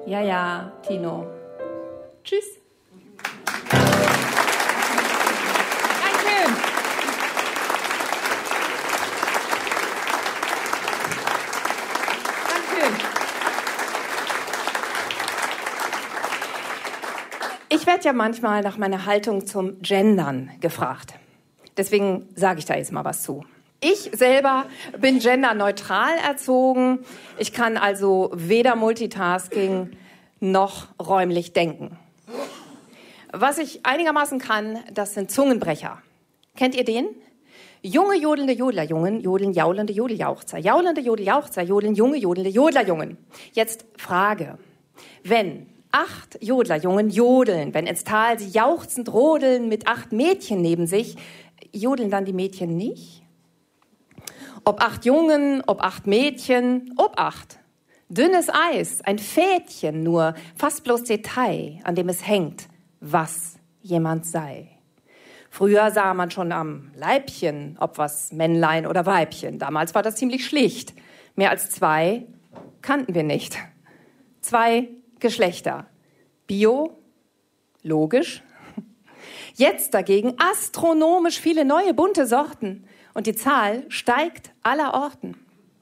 Ja, ja, Tino. Tschüss. Dankeschön. Dankeschön. Ich werde ja manchmal nach meiner Haltung zum Gendern gefragt. Deswegen sage ich da jetzt mal was zu. Ich selber bin genderneutral erzogen. Ich kann also weder Multitasking noch räumlich denken. Was ich einigermaßen kann, das sind Zungenbrecher. Kennt ihr den? Junge, jodelnde Jodlerjungen, jodeln jaulende Jodeljauchzer. Jaulende Jodeljauchzer, jodeln junge, jodelnde Jodlerjungen. Jetzt Frage. Wenn 8 Jodlerjungen jodeln, wenn ins Tal sie jauchzend rodeln mit 8 Mädchen neben sich, jodeln dann die Mädchen nicht? Ob 8 Jungen, ob 8 Mädchen, ob 8. Dünnes Eis, ein Fädchen nur, fast bloß Detail, an dem es hängt, was jemand sei. Früher sah man schon am Leibchen, ob was Männlein oder Weibchen. Damals war das ziemlich schlicht. Mehr als 2 kannten wir nicht. 2 Geschlechter. Bio, logisch. Jetzt dagegen astronomisch viele neue bunte Sorten. Und die Zahl steigt allerorten.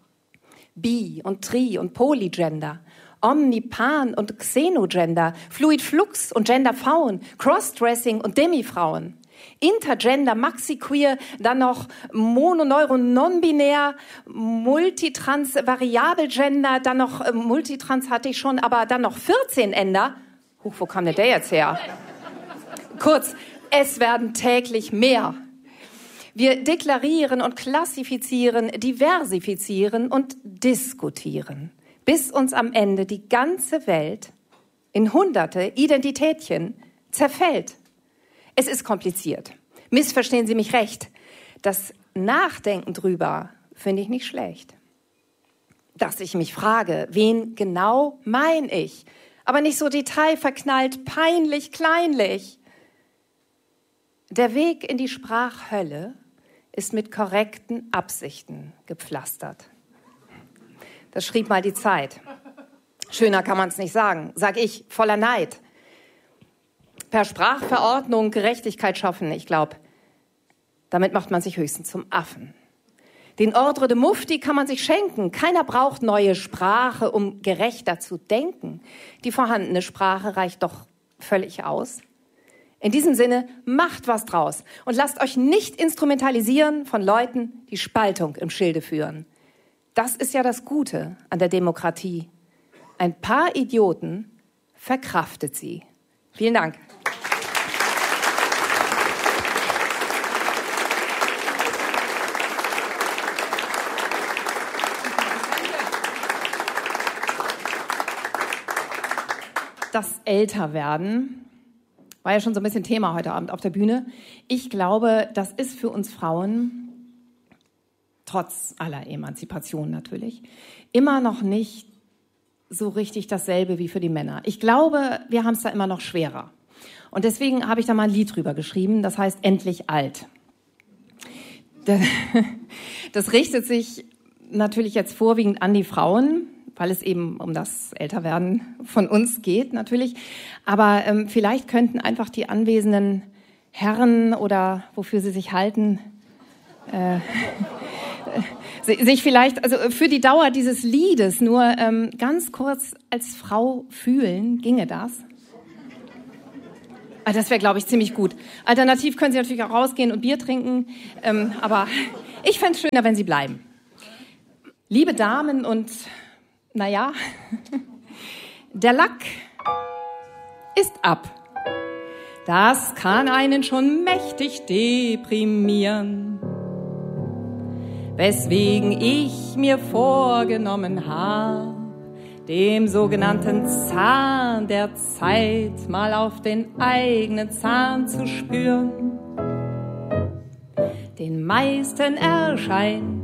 Bi- und Tri- und Polygender, Omnipan- und Xenogender, Fluid Flux und Genderfaun, Crossdressing und Demifrauen, Intergender, Maxiqueer, dann noch Mononeuro, non-binär, Multitrans, Variabelgender, dann noch Multitrans hatte ich schon, aber dann noch 14 Änder. Huch, wo kam denn der jetzt her? Kurz, es werden täglich mehr. Wir deklarieren und klassifizieren, diversifizieren und diskutieren, bis uns am Ende die ganze Welt in hunderte Identitätchen zerfällt. Es ist kompliziert. Missverstehen Sie mich recht. Das Nachdenken drüber finde ich nicht schlecht. Dass ich mich frage, wen genau mein ich? Aber nicht so detailverknallt, peinlich, kleinlich. Der Weg in die Sprachhölle ist mit korrekten Absichten gepflastert. Das schrieb mal die Zeit. Schöner kann man es nicht sagen, sag ich, voller Neid. Per Sprachverordnung Gerechtigkeit schaffen, ich glaube, damit macht man sich höchstens zum Affen. Den Ordre de Mufti kann man sich schenken. Keiner braucht neue Sprache, um gerechter zu denken. Die vorhandene Sprache reicht doch völlig aus. In diesem Sinne, macht was draus und lasst euch nicht instrumentalisieren von Leuten, die Spaltung im Schilde führen. Das ist ja das Gute an der Demokratie. Ein paar Idioten verkraftet sie. Vielen Dank. Das Älterwerden war ja schon so ein bisschen Thema heute Abend auf der Bühne. Ich glaube, das ist für uns Frauen, trotz aller Emanzipation natürlich, immer noch nicht so richtig dasselbe wie für die Männer. Ich glaube, wir haben es da immer noch schwerer. Und deswegen habe ich da mal ein Lied drüber geschrieben, das heißt Endlich alt. Das richtet sich natürlich jetzt vorwiegend an die Frauen, weil es eben um das Älterwerden von uns geht natürlich. Aber vielleicht könnten einfach die anwesenden Herren oder wofür sie sich halten, sich vielleicht, also für die Dauer dieses Liedes nur ganz kurz als Frau fühlen, ginge das? Das wäre, glaube ich, ziemlich gut. Alternativ können Sie natürlich auch rausgehen und Bier trinken, aber ich fände es schöner, wenn Sie bleiben. Liebe Damen und naja, der Lack ist ab. Das kann einen schon mächtig deprimieren. Weswegen ich mir vorgenommen habe, dem sogenannten Zahn der Zeit mal auf den eigenen Zahn zu spüren. Den meisten erscheint